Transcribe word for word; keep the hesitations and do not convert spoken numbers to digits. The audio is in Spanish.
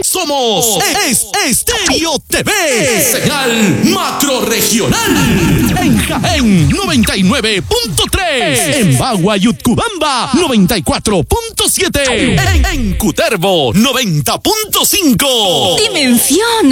somos Es Estéreo T V. Señal macro regional. En Jaén, noventa y nueve punto tres. En Bagua y Utcubamba, noventa y cuatro punto siete. En, en Cutervo, noventa punto cinco. Dimensión.